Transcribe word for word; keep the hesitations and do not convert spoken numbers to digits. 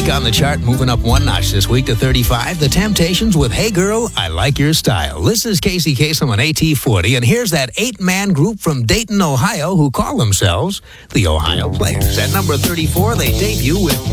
week on the chart, moving up one notch this week to thirty-five. The Temptations with Hey Girl, I Like Your Style. This is Casey Kasem on A T forty, and here's that eight-man group from Dayton, Ohio, who call themselves the Ohio Players. At number thirty-four, they debut with